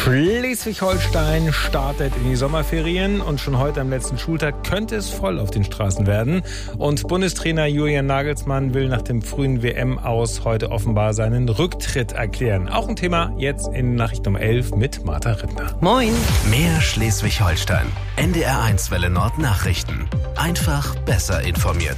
Schleswig-Holstein startet in die Sommerferien und schon heute am letzten Schultag könnte es voll auf den Straßen werden. Und Bundestrainer Julian Nagelsmann will nach dem frühen WM-Aus heute offenbar seinen Rücktritt erklären. Auch ein Thema jetzt in Nachricht um 11 mit Martha Rittner. Moin. Mehr Schleswig-Holstein. NDR1 Welle Nord Nachrichten. Einfach besser informiert.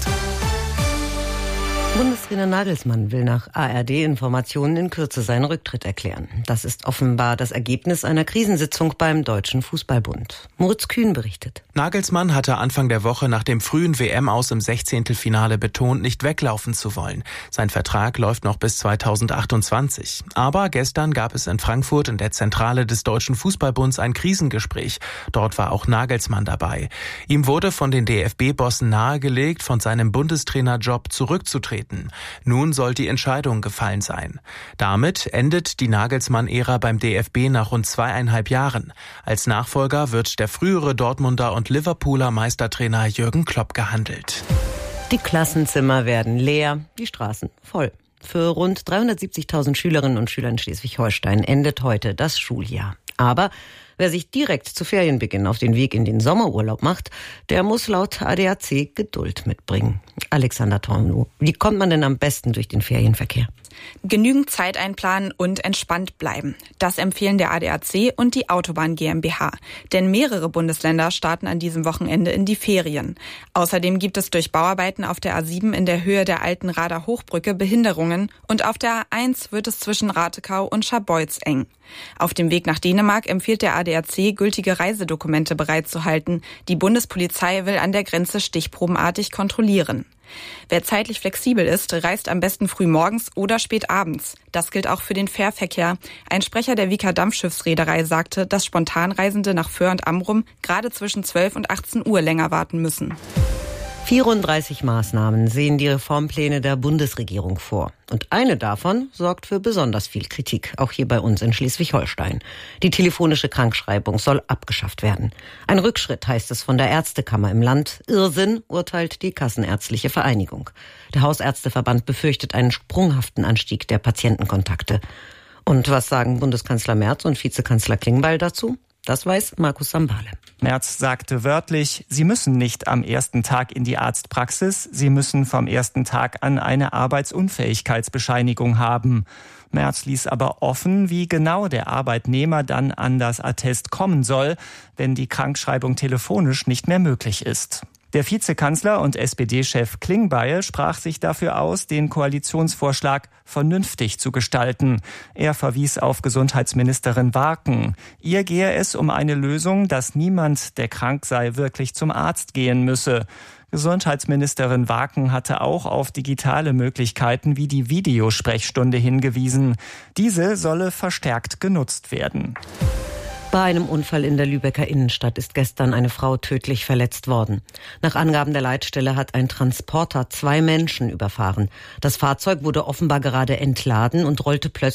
Bundestrainer Nagelsmann will nach ARD-Informationen in Kürze seinen Rücktritt erklären. Das ist offenbar das Ergebnis einer Krisensitzung beim Deutschen Fußballbund. Moritz Kühn berichtet. Nagelsmann hatte Anfang der Woche nach dem frühen WM-Aus im 16. Finale betont, nicht weglaufen zu wollen. Sein Vertrag läuft noch bis 2028. Aber gestern gab es in Frankfurt in der Zentrale des Deutschen Fußballbunds ein Krisengespräch. Dort war auch Nagelsmann dabei. Ihm wurde von den DFB-Bossen nahegelegt, von seinem Bundestrainerjob zurückzutreten. Nun soll die Entscheidung gefallen sein. Damit endet die Nagelsmann-Ära beim DFB nach rund 2,5 Jahren. Als Nachfolger wird der frühere Dortmunder und Liverpooler Meistertrainer Jürgen Klopp gehandelt. Die Klassenzimmer werden leer, die Straßen voll. Für rund 370.000 Schülerinnen und Schüler in Schleswig-Holstein endet heute das Schuljahr. Aber wer sich direkt zu Ferienbeginn auf den Weg in den Sommerurlaub macht, der muss laut ADAC Geduld mitbringen. Alexander Tornu, wie kommt man denn am besten durch den Ferienverkehr? Genügend Zeit einplanen und entspannt bleiben. Das empfehlen der ADAC und die Autobahn GmbH. Denn mehrere Bundesländer starten an diesem Wochenende in die Ferien. Außerdem gibt es durch Bauarbeiten auf der A7 in der Höhe der alten Rader Hochbrücke Behinderungen und auf der A1 wird es zwischen Ratekau und Scharbeutz eng. Auf dem Weg nach Dänemark empfiehlt der ADAC, gültige Reisedokumente bereitzuhalten. Die Bundespolizei will an der Grenze stichprobenartig kontrollieren. Wer zeitlich flexibel ist, reist am besten früh morgens oder spät abends. Das gilt auch für den Fährverkehr. Ein Sprecher der Wiker Dampfschiffsreederei sagte, dass Spontanreisende nach Föhr und Amrum gerade zwischen 12 und 18 Uhr länger warten müssen. 34 Maßnahmen sehen die Reformpläne der Bundesregierung vor. Und eine davon sorgt für besonders viel Kritik, auch hier bei uns in Schleswig-Holstein. Die telefonische Krankschreibung soll abgeschafft werden. Ein Rückschritt, heißt es von der Ärztekammer im Land. Irrsinn, urteilt die Kassenärztliche Vereinigung. Der Hausärzteverband befürchtet einen sprunghaften Anstieg der Patientenkontakte. Und was sagen Bundeskanzler Merz und Vizekanzler Klingbeil dazu? Das weiß Markus Sambale. Merz sagte wörtlich, Sie müssen nicht am ersten Tag in die Arztpraxis, Sie müssen vom ersten Tag an eine Arbeitsunfähigkeitsbescheinigung haben. Merz ließ aber offen, wie genau der Arbeitnehmer dann an das Attest kommen soll, wenn die Krankschreibung telefonisch nicht mehr möglich ist. Der Vizekanzler und SPD-Chef Klingbeil sprach sich dafür aus, den Koalitionsvorschlag vernünftig zu gestalten. Er verwies auf Gesundheitsministerin Warken. Ihr gehe es um eine Lösung, dass niemand, der krank sei, wirklich zum Arzt gehen müsse. Gesundheitsministerin Warken hatte auch auf digitale Möglichkeiten wie die Videosprechstunde hingewiesen. Diese solle verstärkt genutzt werden. Bei einem Unfall in der Lübecker Innenstadt ist gestern eine Frau tödlich verletzt worden. Nach Angaben der Leitstelle hat ein Transporter 2 Menschen überfahren. Das Fahrzeug wurde offenbar gerade entladen und rollte plötzlich